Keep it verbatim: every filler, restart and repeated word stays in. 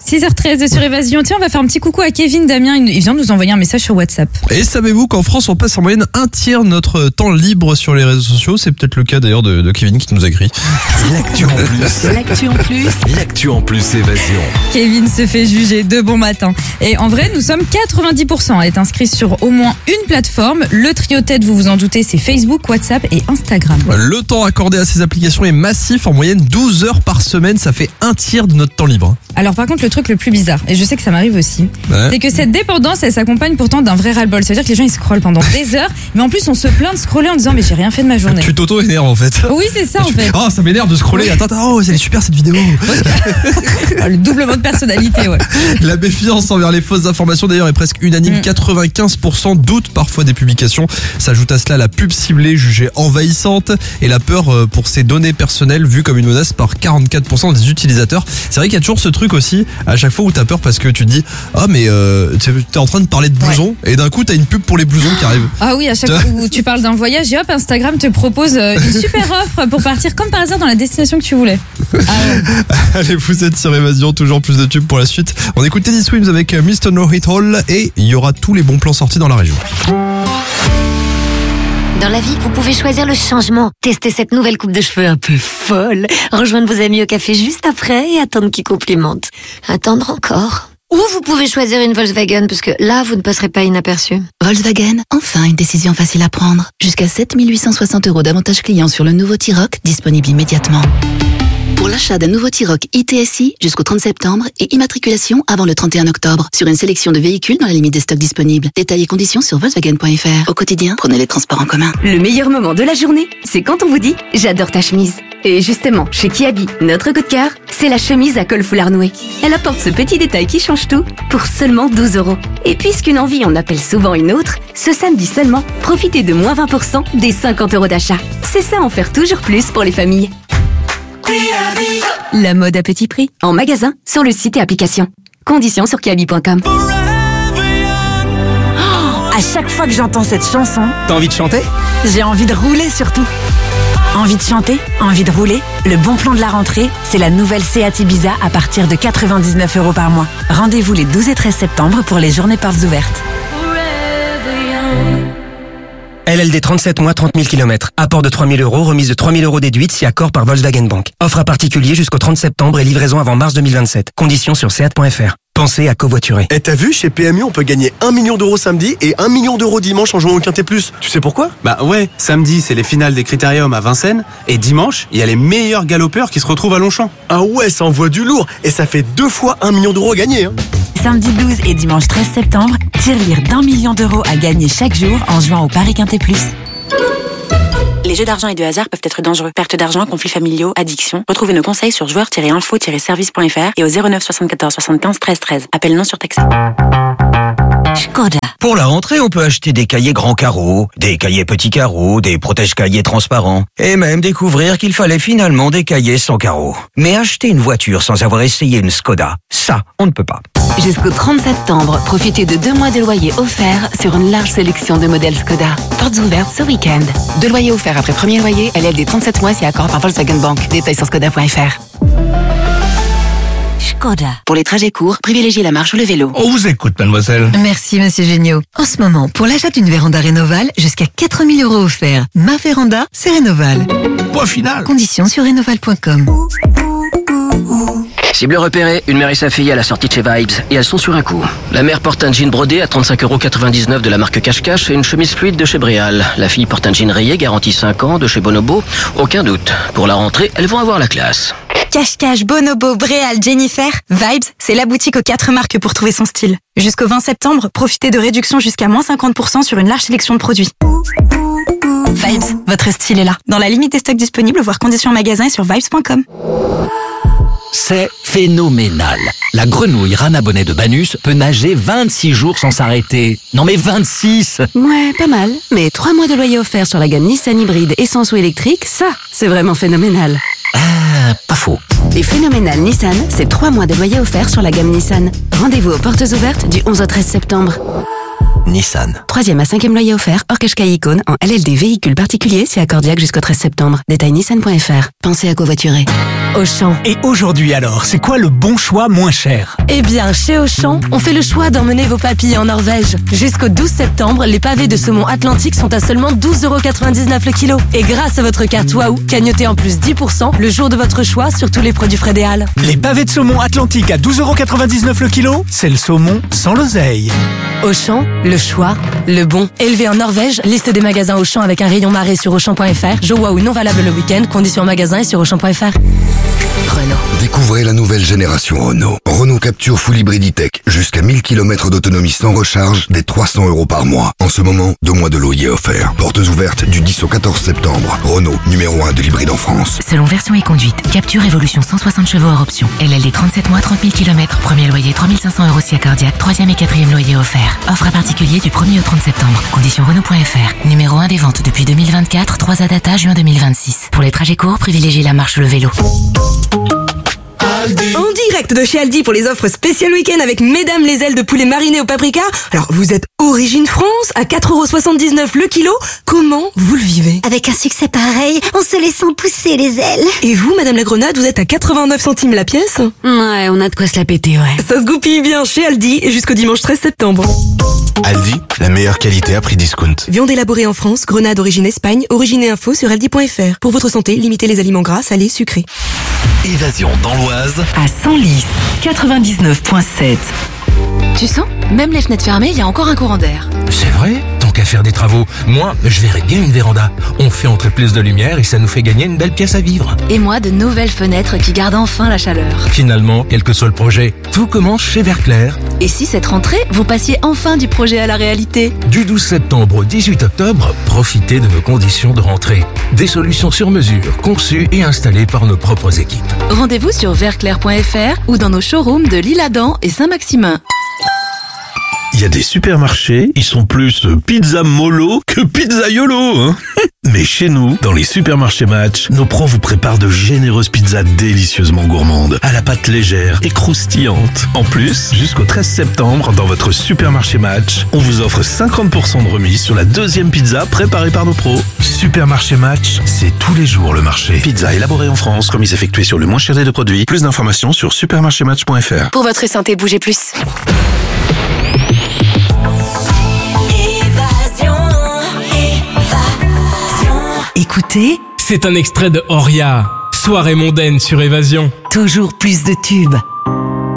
six heures treize sur Évasion. Tiens, on va faire un petit coucou à Kevin Damien. Il vient de nous envoyer un message sur WhatsApp. Et savez-vous qu'en France, on passe en moyenne un tiers de notre temps libre sur les réseaux sociaux? C'est peut-être le cas d'ailleurs de, de Kevin qui nous a écrit. L'actu en plus. L'actu en plus. L'actu en plus Évasion. Kevin se fait juger de bon matin. Et en vrai, nous sommes quatre-vingt-dix pour cent à être inscrits sur au moins une plateforme. Le trio tête, vous vous en doutez, c'est Facebook, WhatsApp et Instagram. Le temps accordé à ces applications est massif. En moyenne, douze heures par semaine. Ça fait un tiers de notre temps libre. Alors par contre, le truc le plus bizarre, et je sais que ça m'arrive aussi, Ouais. c'est que cette dépendance, elle s'accompagne pourtant d'un vrai ras-le-bol. Ça veut dire que les gens, ils scrollent pendant des heures, mais en plus, on se plaint de scroller en disant, mais j'ai rien fait de ma journée. Tu t'auto-énerves en fait. Oui, c'est ça en Tu- fait. Oh, ça m'énerve de scroller. Attends, attends, oh, elle est super cette vidéo. Ah, le doublement de personnalité, ouais. La méfiance envers les fausses informations d'ailleurs est presque unanime. Mm. quatre-vingt-quinze pour cent doutent parfois des publications. S'ajoute à cela la pub ciblée jugée envahissante et la peur euh, pour ses données personnelles vue comme une menace par quarante-quatre pour cent des utilisateurs. C'est vrai qu'il y a toujours ce truc aussi à chaque fois où t'as peur parce que tu te dis ah mais euh, t'es en train de parler de blousons et d'un coup t'as une pub pour les blousons qui arrive. Ah oui, à chaque fois où tu parles d'un voyage, et hop, Instagram te propose euh, une super offre pour partir comme par hasard dans la destination que tu voulais. Ah ouais. Allez, vous êtes sur Évasion, toujours plus de tubes pour la suite. On écoute Teddy Swims avec euh, mister No Hit All et il y aura tous les bons plans sortis dans la région. Dans la vie, vous pouvez choisir le changement. Testez cette nouvelle coupe de cheveux un peu folle. Rejoindre vos amis au café juste après et attendre qu'ils complimentent. Attendre encore. Ou vous pouvez choisir une Volkswagen parce que là, vous ne passerez pas inaperçu. Volkswagen, enfin une décision facile à prendre. Jusqu'à sept mille huit cent soixante euros d'avantages clients sur le nouveau T-Roc, disponible immédiatement. Pour l'achat d'un nouveau T-Roc I T S I jusqu'au trente septembre et immatriculation avant le trente et un octobre sur une sélection de véhicules dans la limite des stocks disponibles. Détails et conditions sur Volkswagen point F R. Au quotidien, prenez les transports en commun. Le meilleur moment de la journée, c'est quand on vous dit « J'adore ta chemise ». Et justement, chez Kiabi, notre coup de cœur, c'est la chemise à col foulard noué. Elle apporte ce petit détail qui change tout pour seulement douze euros. Et puisqu'une envie en appelle souvent une autre, ce samedi seulement, profitez de moins vingt pour cent des cinquante euros d'achat. C'est ça en faire toujours plus pour les familles. La mode à petit prix, en magasin, sur le site et application. Conditions sur kiabi point com. À chaque fois que j'entends cette chanson, T'as envie de chanter? j'ai envie de rouler surtout. Envie de chanter, envie de rouler. Le bon plan de la rentrée, c'est la nouvelle Seat Ibiza à partir de quatre-vingt-dix-neuf euros par mois. Rendez-vous les douze et treize septembre pour les journées portes ouvertes. L L D trente-sept mois, trente mille kilomètres. Apport de trois mille euros, remise de trois mille euros déduite si accord par Volkswagen Bank. Offre à particulier jusqu'au trente septembre et livraison avant mars deux mille vingt-sept. Conditions sur seat point F R. Pensez à covoiturer. Et t'as vu, chez P M U, on peut gagner un million d'euros samedi et un million d'euros dimanche en jouant au Quintet Plus. Tu sais pourquoi? Bah ouais, samedi c'est les finales des Critériums à Vincennes et dimanche il y a les meilleurs galopeurs qui se retrouvent à Longchamp. Ah ouais, ça envoie du lourd et ça fait deux fois un million d'euros à gagner. Hein. Samedi douze et dimanche treize septembre, tirelire d'un million d'euros à gagner chaque jour en jouant au Paris Quintet Plus. Les jeux d'argent et de hasard peuvent être dangereux. Perte d'argent, conflits familiaux, addiction. Retrouvez nos conseils sur joueurs tiret info tiret service point F R et au zéro neuf soixante-quatorze soixante-quinze treize treize. Appel non surtaxé. Škoda. Pour la rentrée, on peut acheter des cahiers grands carreaux, des cahiers petits carreaux, des protège-cahiers transparents, et même découvrir qu'il fallait finalement des cahiers sans carreaux. Mais acheter une voiture sans avoir essayé une Škoda, ça, on ne peut pas. Jusqu'au trente septembre, profitez de deux mois de loyer offerts sur une large sélection de modèles Škoda. Portes ouvertes ce week-end. Deux loyers offerts après premier loyer, L L D trente-sept mois si accord par Volkswagen Bank. Détails sur Škoda point F R. Škoda. Pour les trajets courts, privilégiez la marche ou le vélo. On vous écoute, mademoiselle. Merci, monsieur Géniaud. En ce moment, pour l'achat d'une véranda Rénoval, jusqu'à quatre mille euros offerts. Ma véranda, c'est Rénoval. Point final. Conditions sur rénoval point com. Cible repérée, une mère et sa fille à la sortie de chez Vibes, et elles sont sur un coup. La mère porte un jean brodé à trente-cinq euros quatre-vingt-dix-neuf de la marque Cache-Cache et une chemise fluide de chez Bréal. La fille porte un jean rayé, garantie cinq ans, de chez Bonobo. Aucun doute. Pour la rentrée, elles vont avoir la classe. Cache-Cache, Bonobo, Bréal, Jennifer, Vibes, c'est la boutique aux quatre marques pour trouver son style. Jusqu'au vingt septembre, profitez de réductions jusqu'à moins cinquante pour cent sur une large sélection de produits. Vibes, votre style est là. Dans la limite des stocks disponibles, voir conditions en magasin et sur vibes point com. C'est phénoménal. La grenouille rana bonnet de Banus peut nager vingt-six jours sans s'arrêter. Non mais vingt-six! Ouais, pas mal. Mais trois mois de loyer offert sur la gamme Nissan hybride essence ou électrique, ça, c'est vraiment phénoménal. Ah, pas faux. Les phénoménales Nissan, c'est trois mois de loyer offert sur la gamme Nissan. Rendez-vous aux portes ouvertes du onze au treize septembre. Nissan. Troisième à cinquième loyer offert, hors Qashqai Icône, en L L D véhicule particulier, c'est accordiaque jusqu'au treize septembre. Détail nissan point f r. Pensez à covoiturer. Auchan. Et aujourd'hui alors, c'est quoi le bon choix moins cher? Eh bien, chez Auchan, on fait le choix d'emmener vos papilles en Norvège. Jusqu'au douze septembre, les pavés de saumon Atlantique sont à seulement douze euros quatre-vingt-dix-neuf le kilo. Et grâce à votre carte Waouh, cagnotez en plus dix pour cent le jour de votre choix sur tous les produits Frédéal. Les pavés de saumon Atlantique à douze euros quatre-vingt-dix-neuf le kilo, c'est le saumon sans l'oseille. Auchan, le choix, le bon. Élevé en Norvège, liste des magasins Auchan avec un rayon marée sur Auchan point f r. Jeux Waouh non valable le week-end, conditions en magasin et sur Auchan point f r. Renault. Découvrez la nouvelle génération Renault. Renault Capture Full Hybrid E-Tech. Jusqu'à mille kilomètres d'autonomie sans recharge, dès trois cents euros par mois. En ce moment, deux mois de loyer offert. Portes ouvertes du dix au quatorze septembre. Renault, numéro un de l'hybride en France. Selon version et conduite, Capture Évolution cent soixante chevaux hors option. L L D trente-sept mois, trente mille kilomètres. Premier loyer trois mille cinq cents euros si accordiaque. Troisième et quatrième loyer offert. Offre à particulier du premier au trente septembre. Conditions Renault point f r. Numéro un des ventes depuis deux mille vingt-quatre. trois à data juin deux mille vingt-six. Pour les trajets courts, privilégiez la marche ou le vélo. En direct de chez Aldi pour les offres spéciales week-end avec mesdames les ailes de poulet marinées au paprika. Alors vous êtes origine France à quatre euros soixante-dix-neuf le kilo. Comment vous le vivez? Avec un succès pareil, on se laissant pousser les ailes. Et vous, madame la Grenade, vous êtes à quatre-vingt-neuf centimes la pièce? Ouais, on a de quoi se la péter, ouais. Ça se goupille bien chez Aldi jusqu'au dimanche treize septembre. Aldi, la meilleure qualité à prix discount. Viande élaborée en France, Grenade origine Espagne, origine et info sur aldi point f r. Pour votre santé, limitez les aliments gras, salés, sucrés. Évasion dans l'Oise. À Senlis, quatre-vingt-dix-neuf virgule sept. Tu sens? Même les fenêtres fermées, il y a encore un courant d'air. C'est vrai? Tant qu'à faire des travaux, moi, je verrais bien une véranda. On fait entrer plus de lumière et ça nous fait gagner une belle pièce à vivre. Et moi, de nouvelles fenêtres qui gardent enfin la chaleur. Finalement, quel que soit le projet, tout commence chez Verclair. Et si cette rentrée, vous passiez enfin du projet à la réalité? Du douze septembre au dix-huit octobre, profitez de nos conditions de rentrée. Des solutions sur mesure, conçues et installées par nos propres équipes. Rendez-vous sur verclair point f r ou dans nos showrooms de l'Isle-Adam et Saint-Maximin. Il y a des supermarchés, ils sont plus pizza mollo que pizza yolo, hein. Mais chez nous, dans les supermarchés Match, nos pros vous préparent de généreuses pizzas délicieusement gourmandes, à la pâte légère et croustillante. En plus, jusqu'au treize septembre, dans votre supermarché Match, on vous offre cinquante pour cent de remise sur la deuxième pizza préparée par nos pros. Supermarché Match, c'est tous les jours le marché. Pizza élaborée en France, remise effectuée sur le moins cher des deux produits. Plus d'informations sur supermarché match point f r. Pour votre santé, bougez plus. Écoutez, c'est un extrait de Oria, soirée mondaine sur Évasion. Toujours plus de tubes,